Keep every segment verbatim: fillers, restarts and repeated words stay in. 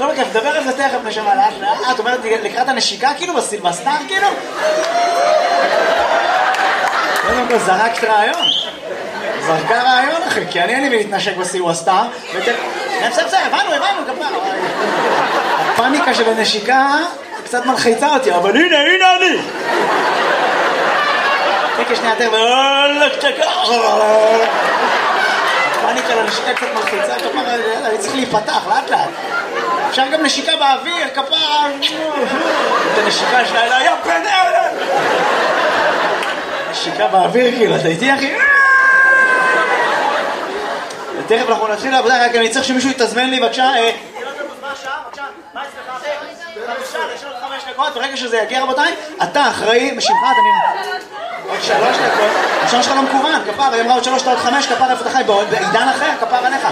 כל הכיף, דבר על זה תכף נשמע לאט לאט. את אומרת לקראת הנשיקה כאילו בסילבסטר כאילו? קודם כל זרקת רעיון. זרקה רעיון אחי, כי אני אין לי להתנשק בסילבסטר. בסדר, בסדר, הבנו, הבנו, כפרה. הפאניקה של הנשיקה קצת מלחיצה אותי, אבל הנה, הנה אני. תקי שנייה יותר, ואללה, קצ'קה. הפאניקה לנשיקה קצת מלחיצה, כפרה, אני צריך להיפתח, לאט לאט. אפשר גם נשיקה באוויר, כפרה. את הנשיקה שלה, אלא, יא בן אלה. נשיקה באוויר, כאילו, אתה איתי, אחי? תכף אנחנו נתחיל לעבודה, רק אני צריך שמישהו יתזמן לי, בבקשה. ברגע שזה יגיע רבותיי, אתה אחראי, משמך, אתה נראה עוד שלוש דקות, השעון שלך לא מקוון, כפר, היא אמרה עוד שלוש, עוד חמש, כפר איפה אתה חי, בעידן אחר, כפר עליך.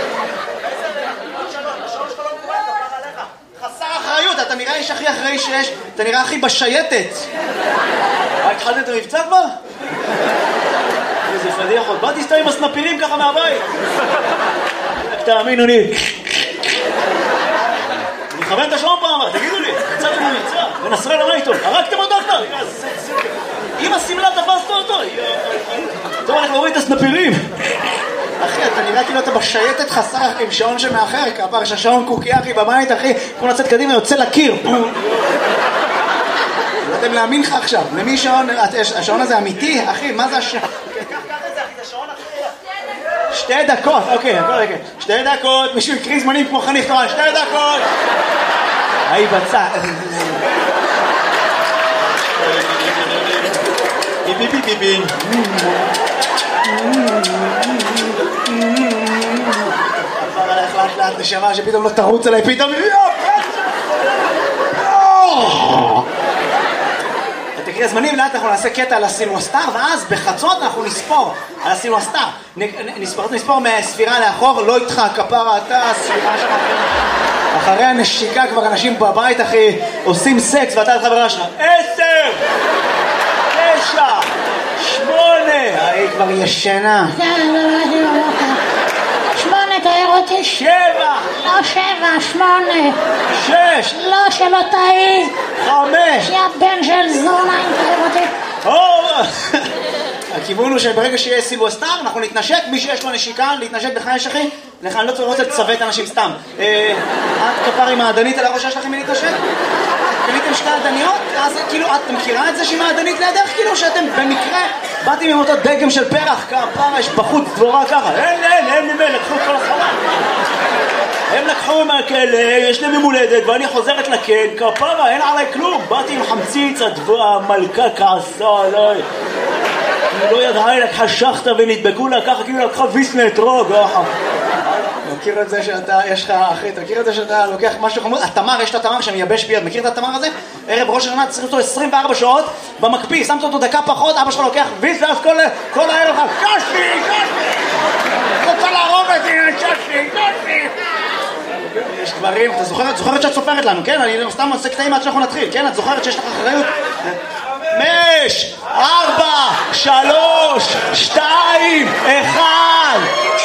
חסר אחריות, אתה נראה איש הכי אחראי שיש, אתה נראה הכי בשייטת. התחלת את המבצע כבר? איזה פדיח עוד, באתי סתם עם הסנפירים ככה מהבית. תאמינו לי. אני מכוון את השעון פעם, תגידו לי, יצאתם במבצע, ונסראללה מה איתו? הרגתם אותו דוקטור? עם הסמלה תפסת אותו? טוב, אנחנו רואים את הסנפירים. אחי, אתה נראה כאילו אתה בשייטת חסר עם שעון שמאחר, כפר, יש השעון קוקי אחי בבית, אחי, כמו לצאת קדימה, יוצא לקיר. לא יודעים להאמין לך עכשיו, למי שעון, השעון הזה אמיתי? אחי, מה זה השעון? שתי דקות, אוקיי, הכל רגע. שתי דקות, מישהו יקריא זמנים כמו חניך תורן, שתי דקות! היי בצע. ביבי ביבי ביבי. עבר עליך לאט לאט נשמה שפתאום לא תרוץ עליי, פתאום... תקריא הזמנים, לאט אנחנו נעשה קטע על הסילבסטר, ואז בחצות אנחנו נספור על הסילבסטר. נספור, נספור מהספירה לאחור, לא איתך, כפרה, אתה, הספירה שלך. אחרי הנשיקה כבר אנשים בבית, אחי, עושים סקס, ואתה את חברה שלך. עשר! תשע! שמונה! היא כבר ישנה. שמונה, תאר אותי. שבע! לא שבע, שמונה. שש! לא, שלא תאי. חמש! יא בן של זונה, אם תאר אותי. הכיוון הוא שברגע שיהיה סילבסטר, אנחנו נתנשק, מי שיש לו נשיקה, להתנשק בחייש אחי, לך אני לא רוצה לצוות אנשים סתם. את כפר עם העדנית על הראש שלכם מלהתנשק? קניתם שתי עדניות? אז כאילו, את מכירה את זה שהיא מעדנית לידך? כאילו שאתם במקרה באתם עם אותו דגם של פרח, כפר, יש בחוץ דבורה ככה. אין, אין, אין ממי, לקחו את כל החלל. הם לקחו מהכלא, יש להם ממולדת, ואני חוזרת לכן, כפרה, אין עליי כלום. באתי עם חמציץ, המלכה כעסה עליי. היא לא ידעה, היא לקחה שחטה ונדבקו לה ככה, כאילו לקחה ויסנה אתרוג. מכיר את זה שאתה, יש לך, אחי, אתה מכיר את זה שאתה לוקח משהו חמוד? התמר, יש את התמר שמייבש ביד, מכיר את התמר הזה? ערב ראש השנה, צריך אותו עשרים וארבע שעות במקפיא, שמת אותו דקה פחות, אבא שלך לוקח ויסנה, אז כל הערב לך, קשתי, קשתי! רוצה להרוג אותי, קשתי, קשתי! יש דברים, אתה זוכרת, זוכרת שאת סופרת לנו, כן? אני סתם עושה קטעים עד שאנחנו נתחיל, כן? את זוכרת שיש לך אחריות? חמש, ארבע, שלוש, שתיים, אחד.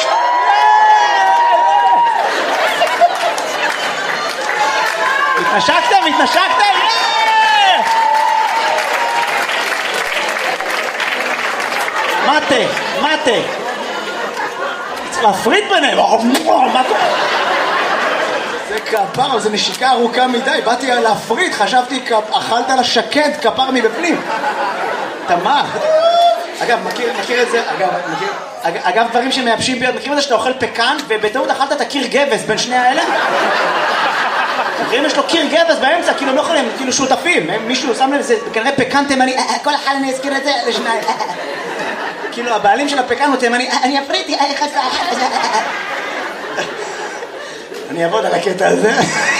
התנשקתם? התנשקתם? מטה, מטה. צריך להפריד ביניהם. מה קורה? זה כפר, זה נשיקה ארוכה מדי, באתי להפריד, חשבתי, אכלת לשקד כפר מבפנים. תמר. אגב, מכיר, מכיר את זה, אגב, מכיר, אגב, דברים שמייבשים ביד, מכירים את זה שאתה אוכל פקן, ובטעות אכלת את הקיר גבס בין שני האלה? מכירים, יש לו קיר גבס באמצע, כאילו הם לא יכולים, כאילו שותפים, מישהו שם לב, זה כנראה פקן תימני, כל אחד אני אזכיר את זה לשניים. כאילו, הבעלים של הפקן הוא תימני, אני אפריתי, חסה. אני אעבוד על הקטע הזה.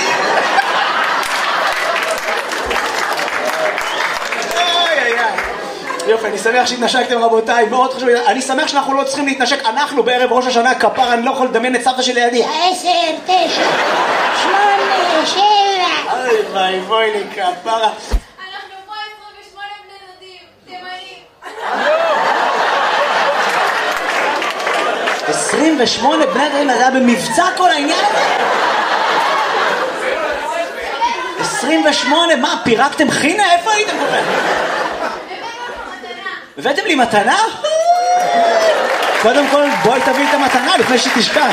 יופי, אני שמח שהתנשקתם רבותיי, מאוד חשוב, אני שמח שאנחנו לא צריכים להתנשק, אנחנו בערב ראש השנה כפר, אני לא יכול לדמיין את סבתא שלי לידי. עשר, תשע, שמונה, שבע. אוי ביי, בואי לי כפרה. אנחנו פה עשרים ושמונה בני דודים, תימנים. עשרים ושמונה בני דודים, זה היה במבצע כל העניין הזה? ושמונה, מה, פירקתם חינה? איפה הייתם כולכם? הבאתם לי מתנה? קודם כל, בואי תביא את המתנה לפני שתשכח.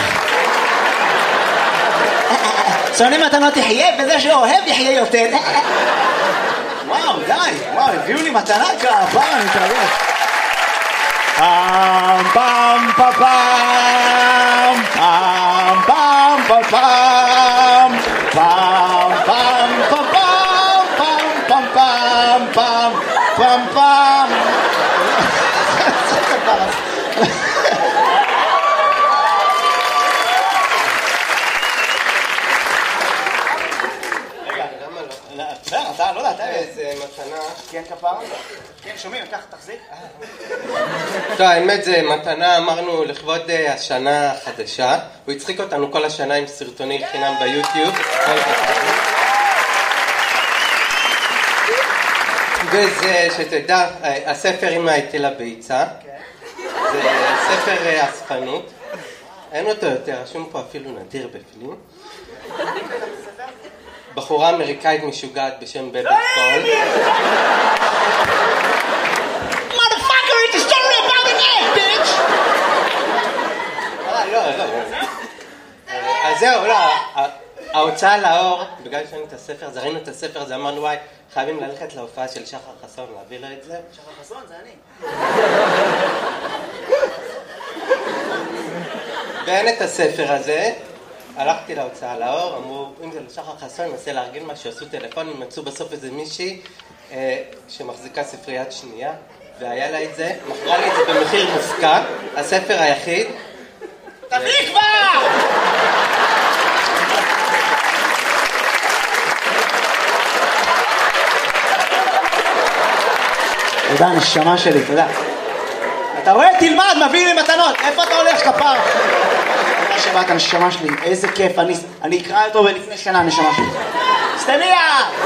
שונא מתנות תחיה, וזה שאוהב יחיה יותר. וואו, די, וואו, הביאו לי מתנה כפר, אני מתרגש. פעם, פעם, פעם, פעם, פעם, פעם, פעם, פעם, פעם, פעם, פעם, פעם, פעם, פעם, פעם. אתה לא יודע, אתה איזה מתנה. כן, כפר? כן, שומעים, ככה תחזיק. טוב, האמת זה מתנה, אמרנו לכבוד השנה החדשה. הוא הצחיק אותנו כל השנה עם סרטוני חינם ביוטיוב. וזה, שתדע, הספר אמא הייתי לביצה. זה ספר אספנות. אין אותו יותר, רשום פה אפילו נדיר בפנים. בחורה אמריקאית משוגעת בשם בבת קול. Motherfucker, it's a story about an egg, bitch! לא, לא. אז זהו, לא. ההוצאה לאור, בגלל שראינו את הספר, אז ראינו את הספר הזה, אמרנו וואי, חייבים ללכת להופעה של שחר חסון, להביא לו את זה. שחר חסון, זה אני. ואין את הספר הזה. הלכתי להוצאה לאור, אמרו, אם זה לשחר חסון, ננסה להרגיל מה שעשו טלפונים, מצאו בסוף איזה מישהי אה, שמחזיקה ספריית שנייה, והיה לה את זה, מכרה לי את זה במחיר מופקע, הספר היחיד. תביא כבר! תודה, נשמה שלי, תודה. אתה רואה? תלמד, מביא לי מתנות. איפה אתה הולך, כפר? תודה שבאת, נשמה שלי. איזה כיף. אני, אני אקרא אותו בלפני שנה, נשמה שלי. סטניה!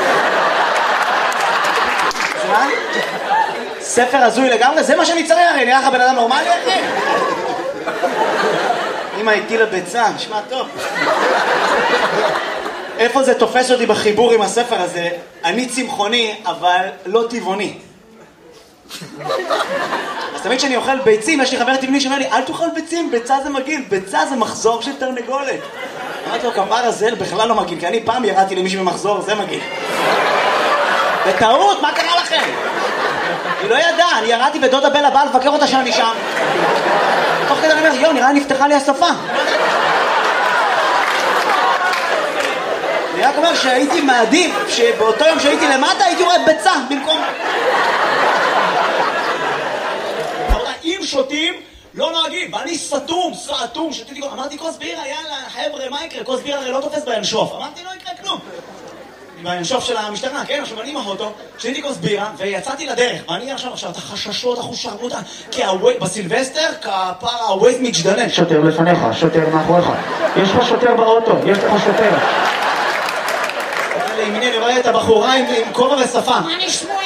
זה מה? ספר הזוי לגמרי? זה מה שאני צריך, הרי נראה לך בן אדם נורמלי, אחי? אמא איתי לביצה, נשמע טוב. איפה זה תופס אותי בחיבור עם הספר הזה? אני צמחוני, אבל לא טבעוני. אז תמיד כשאני אוכל ביצים, יש לי חבר טבעוני שאומר לי, אל תאכל ביצים, ביצה זה מגעיל, ביצה זה מחזור של תרנגולת. אמרתי לו, כפר הזה בכלל לא מגעיל, כי אני פעם ירדתי למישהו במחזור, זה מגעיל. בטעות, מה קרה לכם? היא לא ידעה, אני ירדתי ודודה בלה באה לבקר אותה שאני שם. תוך כדי אני אומר, יו, נראה נפתחה לי השפה. אני רק אומר שהייתי מעדיף, שבאותו יום שהייתי למטה, הייתי רואה ביצה במקום... אם שותים, לא נוהגים, ואני סתום, סתום, שתיתי, אמרתי כוס בירה, יאללה, חבר'ה, מה יקרה? כוס בירה הרי לא תופס בינשוף. אמרתי, לא יקרה כלום. בינשוף של המשטרה, כן, עכשיו אני עם האוטו, שתיתי כוס בירה, ויצאתי לדרך. ואני עכשיו, עכשיו, את החששות, החושרנות, כי בסילבסטר, כפר הווייז מתגדלן. שוטר לפניך, שוטר מאחוריך. יש לך שוטר באוטו, יש לך שוטר. לימיני, אני רואה את הבחורה עם כובע ושפה. מה נשמויה?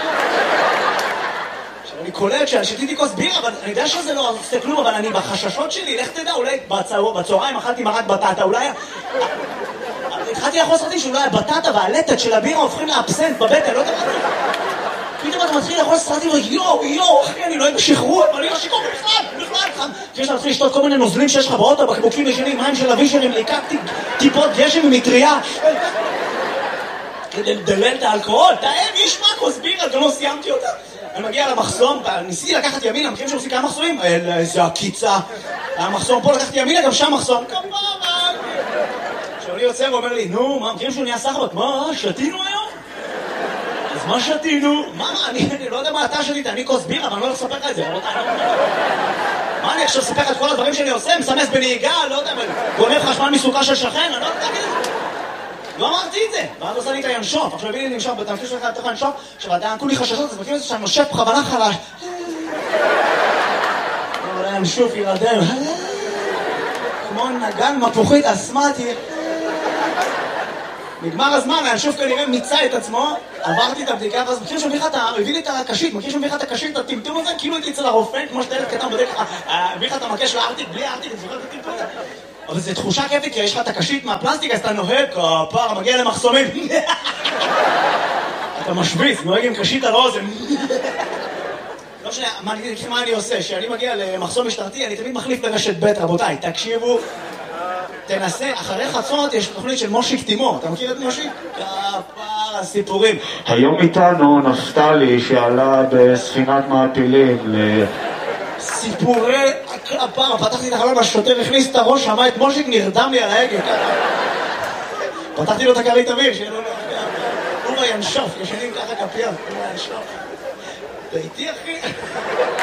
אני קולט ששתיתי כוס בירה, אבל אני יודע שזה לא עושה כלום, אבל אני בחששות שלי, לך תדע, אולי בצהריים אכלתי מרק בטטה, אולי... התחלתי לאכול סרטים שאולי הבטטה והלטת של הבירה הופכים לאבסנט בבטן, לא יודע מה זה. פתאום אתה מתחיל לאכול סרטים ויואו, יואו, אחי, אני לא אוהב שחרור, אבל אני לא שיקור בכלל, בכלל. כשאתה מתחיל לשתות כל מיני נוזלים שיש לך באוטו, בקבוקים ישנים, מים של אבישרים, ליקקתי טיפות גשם ממטריה. כדי לדלל את האלכוהול, תאם, יש מה כוס בירה, גם לא סיימתי אותה. אני מגיע למחסום, ניסיתי לקחת ימינה, מכירים שעושים כמה מחסומים? איזה עקיצה. המחסום פה לקחתי ימינה, גם שם מחסום. כמובן. עכשיו אני יוצא ואומר לי, נו, מה, מכירים שהוא נהיה סחבק? מה, שתינו היום? אז מה שתינו? מה, אני לא יודע מה אתה שתית, אני כוס בירה, אבל אני לא הולך לספר לך את זה. מה, אני עכשיו אספר לך את כל הדברים שאני עושה? מסמס בנהיגה, לא יודע, גונב חשמל מסוכה של שכן, אני לא יודע להגיד את זה. לא אמרתי את זה, ואז עושה לי את הינשוף, עכשיו הביאי לי לנשוף, בתמחיש שלך לתוך הינשוף, עכשיו אתה כולי חששות, אז מכיר את זה שאני נושף בכוונה חלש. אבל הינשוף ילדם, כמו נגן מפוחית אסמטי. נגמר הזמן, הינשוף כנראה מיצה את עצמו, עברתי את הבדיקה, ואז מכיר שמביא לך את ה... הביא לי את הקשית, מכיר שמביא לך את הקשית, את הטמטום הזה, כאילו הייתי אצל הרופא, כמו שאתה ילד קטן בדרך כלל, הביא לך את המקש לארטיק, בלי הארטיק, אני זוכר את הטמטום הזה. אבל זו תחושה כיפית, כי יש לך את הקשית מהפלסטיק, אז אתה נוהג, כפר, מגיע למחסומים. אתה משוויץ, נוהג עם קשית על האוזן. לא משנה, מה אני עושה? כשאני מגיע למחסום משטרתי, אני תמיד מחליף לרשת ב', רבותיי, תקשיבו, תנסה, אחרי חצות יש תוכנית של מושיק תימור, אתה מכיר את מושיק? כפר הסיפורים. היום איתנו נפתלי שעלה בספינת מעפילים ל... סיפורי הכפר, פתחתי את החלון, השוטר הכניס את הראש, שמע את מושיק, נרדם לי על ההגה. פתחתי לו את הכרית אוויר, שיהיה לו... הוא ינשוף, ישנים ככה כפיים, הוא ינשוף. אתה איתי אחי?